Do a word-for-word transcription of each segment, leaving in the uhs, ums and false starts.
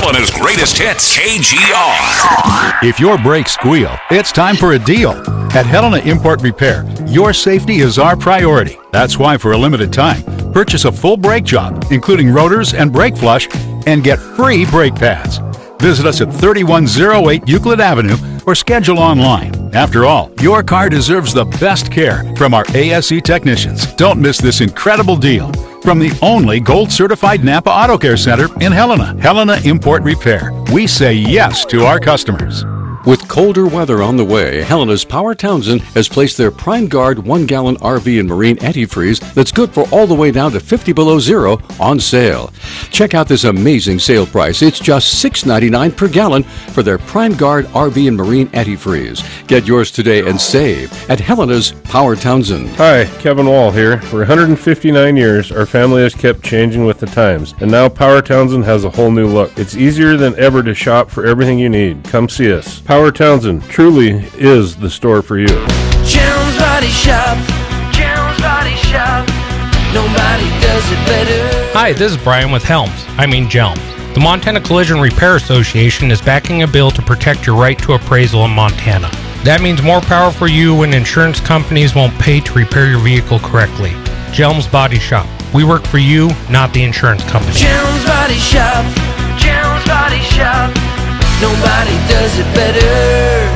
Helena's greatest hits, K G R. If your brakes squeal, it's time for a deal. At Helena Import Repair, your safety is our priority. That's why for a limited time, purchase a full brake job, including rotors and brake flush, and get free brake pads. Visit us at thirty-one oh eight Euclid Avenue or schedule online. After all, your car deserves the best care from our A S E technicians. Don't miss this incredible deal from the only gold-certified Napa Auto Care Center in Helena. Helena Import Repair. We say yes to our customers. With colder weather on the way, Helena's Power Townsend has placed their Prime Guard one-gallon R V and marine antifreeze that's good for all the way down to fifty below zero on sale. Check out this amazing sale price. It's just six ninety-nine per gallon for their Prime Guard R V and marine antifreeze. Get yours today and save at Helena's Power Townsend. Hi, Kevin Wall here. For one hundred fifty-nine years, our family has kept changing with the times, and now Power Townsend has a whole new look. It's easier than ever to shop for everything you need. Come see us. Power Townsend truly is the store for you. Jones Body Shop. Jones Body Shop. Nobody does it better. Hi, this is Brian with Helms. I mean Jelms. The Montana Collision Repair Association is backing a bill to protect your right to appraisal in Montana. That means more power for you when insurance companies won't pay to repair your vehicle correctly. Jelms Body Shop. We work for you, not the insurance company. Jones Body Shop. Jones Body Shop. Nobody does it better.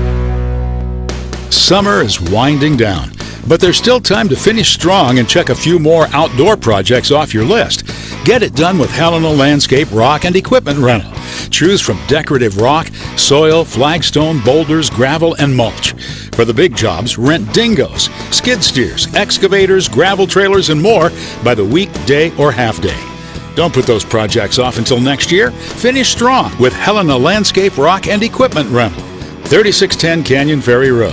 Summer is winding down, but there's still time to finish strong and check a few more outdoor projects off your list. Get it done with Helena Landscape Rock and Equipment Rental. Choose from decorative rock, soil, flagstone, boulders, gravel, and mulch. For the big jobs, rent dingoes, skid steers, excavators, gravel trailers, and more by the week, day, or half day. Don't put those projects off until next year. Finish strong with Helena Landscape Rock and Equipment Rental. thirty-six ten Canyon Ferry Road.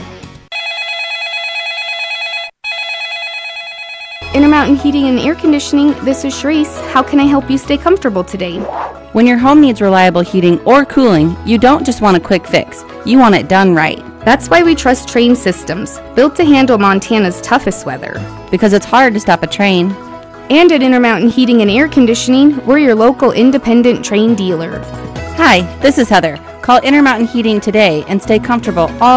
Intermountain Heating and Air Conditioning, this is Sharice. How can I help you stay comfortable today? When your home needs reliable heating or cooling, you don't just want a quick fix. You want it done right. That's why we trust Train Systems, built to handle Montana's toughest weather. Because it's hard to stop a train. And at Intermountain Heating and Air Conditioning, we're your local independent Train dealer. Hi, this is Heather. Call Intermountain Heating today and stay comfortable all